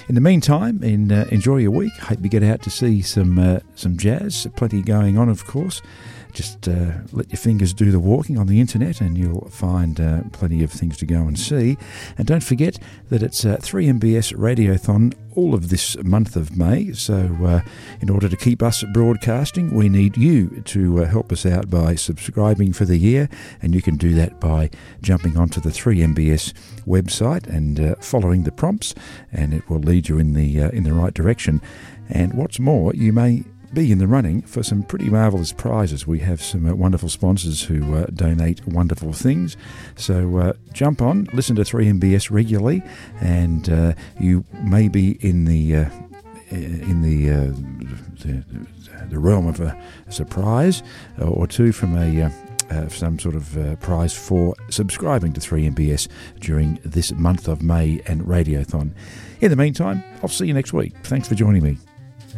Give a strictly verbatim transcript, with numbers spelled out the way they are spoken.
In the meantime, in, uh, enjoy your week. Hope you get out to see some uh, some jazz. Plenty going on, of course. Just uh, let your fingers do the walking on the internet and you'll find uh, plenty of things to go and see. And don't forget that it's uh, three M B S Radiothon all of this month of May. So uh, in order to keep us broadcasting, we need you to uh, help us out by subscribing for the year. And you can do that by jumping onto the three M B S website and uh, following the prompts, and it will lead you in the uh, in the right direction. And what's more, you may be in the running for some pretty marvellous prizes. We have some uh, wonderful sponsors who uh, donate wonderful things. So uh, jump on, listen to three M B S regularly, and uh, you may be in the uh, in the, uh, the the realm of a surprise or two from a uh, Uh, some sort of uh, prize for subscribing to three M B S during this month of May and Radiothon. In the meantime, I'll see you next week. Thanks for joining me.